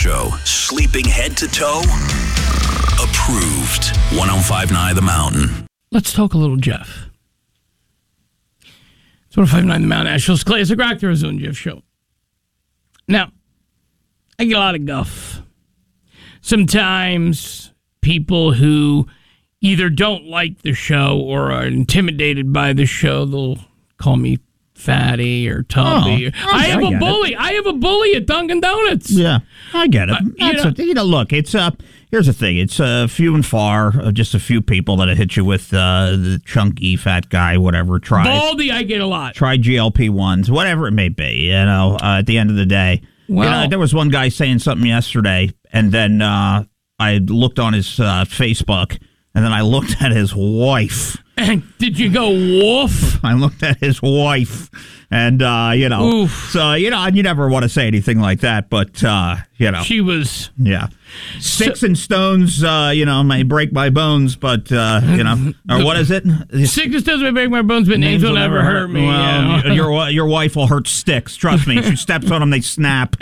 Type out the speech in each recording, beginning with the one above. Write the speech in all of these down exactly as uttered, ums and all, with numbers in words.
Show, sleeping head to toe, approved. one oh five point nine The Mountain. Let's talk a little Jeff. It's one oh five point nine The Mountain, Asheville's Classic Rock, the Arizona Jeff Show. Now, I get a lot of guff. Sometimes people who either don't like the show or are intimidated by the show, they'll call me fatty or tubby. Oh, I have I a get bully. it. I have a bully at Dunkin' Donuts. Yeah, I get it. Uh, you That's know- a, you know, look, it's uh, here's the thing. It's uh, few and far, uh, just a few people that hit you with uh, the chunky fat guy, whatever. Try Baldy, I get a lot. try G L P ones, whatever it may be. You know, uh, at the end of the day, Well- you know, there was one guy saying something yesterday, and then uh, I looked on his uh, Facebook, and then I looked at his wife. And did you go woof? I looked at his wife, and uh, you know, Oof. so you know, you never want to say anything like that, but uh, you know, She was... yeah, sticks and stones, uh, you know, may break my bones, but uh, you know, or what is it? Sickness doesn't break my bones, but names will never hurt me. Well, you know? your your wife will hurt sticks. Trust me. If she steps on them, they snap.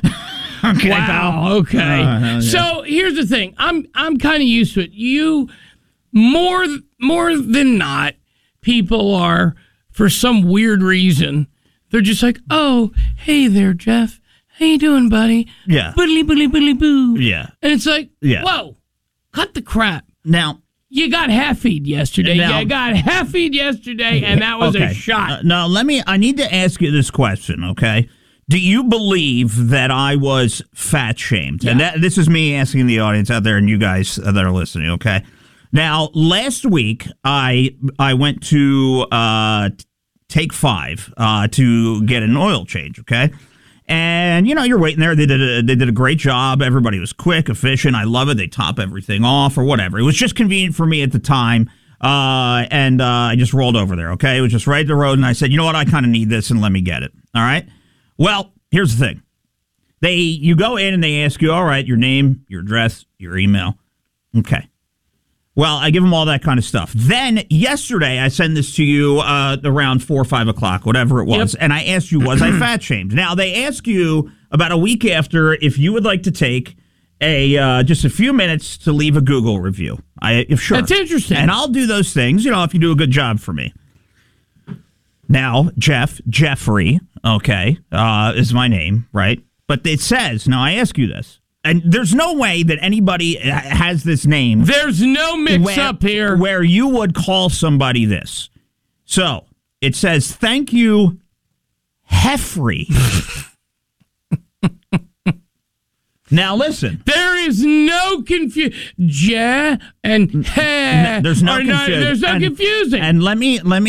Okay, Wow. pal? Okay. Uh, hell yeah. So here's the thing. I'm I'm kind of used to it. You more more than not, people are, for some weird reason, they're just like, oh, hey there, Jeff. How you doing, buddy? Yeah. Boodly boodly boodly boo. Yeah. And it's like, Yeah. whoa, cut the crap. Now, You got half-feed yesterday. Now- you got half-feed yesterday, and that was okay. a shot. Uh, now, let me. I need to ask you this question. Okay. Do you believe that I was fat shamed? And that, this is me asking the audience out there and you guys that are listening, okay? Now, last week, I I went to uh, Take Five uh, to get an oil change, okay? And, you know, you're waiting there. They did a, they did a great job. Everybody was quick, efficient. I love it. They top everything off or whatever. It was just convenient for me at the time. Uh, and uh, I just rolled over there, okay? It was just right at the road. And I said, you know what? I kind of need this and let me get it, all right? Well, here's the thing. They you go in and they ask you, all right, your name, your address, your email. Okay. Well, I give them all that kind of stuff. Then yesterday, I sent this to you uh, around four or five o'clock, whatever it was, Yep. and I asked you, was I fat shamed? Now, they ask you about a week after if you would like to take a uh, just a few minutes to leave a Google review. I if sure. That's interesting. And I'll do those things, you know, if you do a good job for me. Now, Jeff, Jeffrey, okay, uh, is my name, right? But it says, now I ask you this, and there's no way that anybody ha- has this name. There's no mix-up here. Where you would call somebody this. So, it says, thank you, Heffrey. Now, listen. There is no confusion. Ja and he. There's no are not- confusion. There's no And- confusing. And let me let me